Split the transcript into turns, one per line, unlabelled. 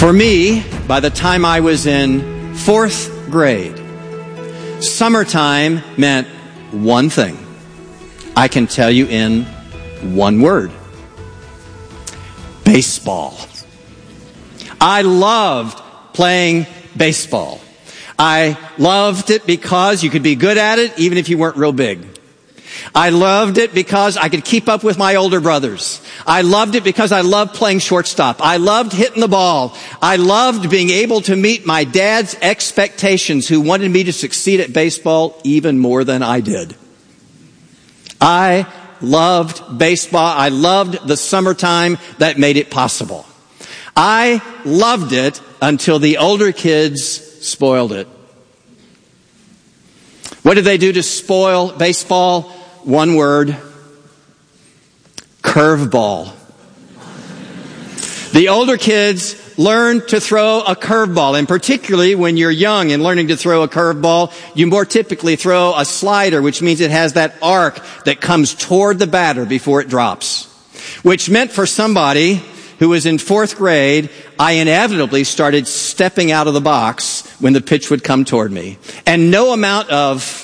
For me, by the time I was in fourth grade, summertime meant one thing. I can tell you in one word. Baseball. I loved playing baseball. I loved it because you could be good at it even if you weren't real big. I loved it because I could keep up with my older brothers. I loved it because I loved playing shortstop. I loved hitting the ball. I loved being able to meet my dad's expectations, who wanted me to succeed at baseball even more than I did. I loved baseball. I loved the summertime that made it possible. I loved it until the older kids spoiled it. What did they do to spoil baseball? One word: curveball. The older kids learn to throw a curveball, and particularly when you're young and learning to throw a curveball, you more typically throw a slider, which means it has that arc that comes toward the batter before it drops. Which meant for somebody who was in fourth grade, I inevitably started stepping out of the box when the pitch would come toward me. And no amount of